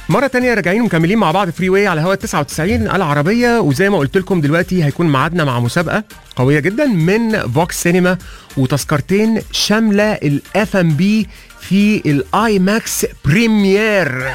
مرة تانية راجعين ومكملين مع بعض فري واي على هوا 99 العربية. وزي ما قلت لكم دلوقتي هيكون ميعادنا مع مسابقة قوية جدا من فوكس سينما وتذكرتين شاملة الاف ام بي في الاي ماكس بريمير.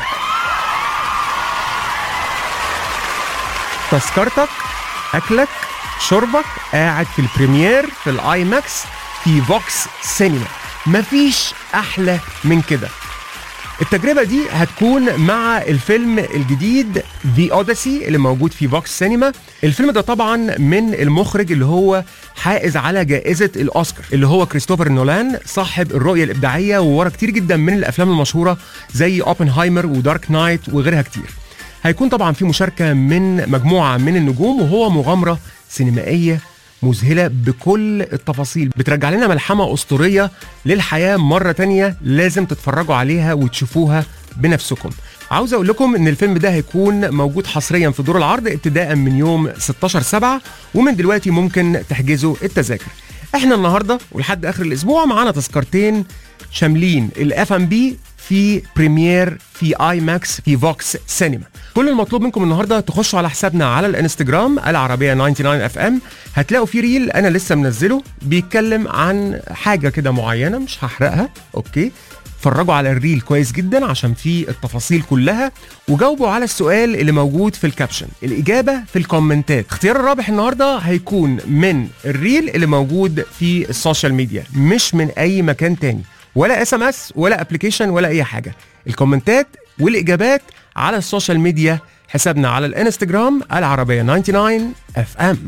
تذكرتك، اكلك، شربك، قاعد في البريمير في الاي ماكس في فوكس سينما. مفيش احلى من كده. التجربة دي هتكون مع الفيلم الجديد The Odyssey اللي موجود في فوكس سينما. الفيلم ده طبعا من المخرج اللي هو حائز على جائزة الأوسكار اللي هو كريستوفر نولان، صاحب الرؤية الإبداعية وورا كتير جدا من الأفلام المشهورة زي اوبنهايمر ودارك نايت وغيرها كتير. هيكون طبعا في مشاركة من مجموعة من النجوم، وهو مغامرة سينمائية مذهلة بكل التفاصيل، بترجع لنا ملحمة أسطورية للحياة مرة تانية. لازم تتفرجوا عليها وتشوفوها بنفسكم. عاوز أقول لكم إن الفيلم ده هيكون موجود حصريا في دور العرض ابتداء من يوم 16/7، ومن دلوقتي ممكن تحجزوا التذاكر. احنا النهاردة ولحد آخر الأسبوع معانا تذكرتين شاملين الاف ام بي في بريمير في اي ماكس في فوكس سينما. كل المطلوب منكم النهارده تخشوا على حسابنا على الانستجرام العربيه 99 اف ام. هتلاقوا فيه ريل انا لسه منزله بيتكلم عن حاجه كده معينه، مش هحرقها. اوكي، اتفرجوا على الريل كويس جدا عشان فيه التفاصيل كلها، وجاوبوا على السؤال اللي موجود في الكابشن. الاجابه في الكومنتات. اختيار الرابح النهارده هيكون من الريل اللي موجود في السوشيال ميديا، مش من اي مكان تاني، ولا اس ام اس ولا ابلكيشن ولا اي حاجه. الكومنتات والاجابات على السوشيال ميديا، حسابنا على الانستجرام العربيه 99 اف ام.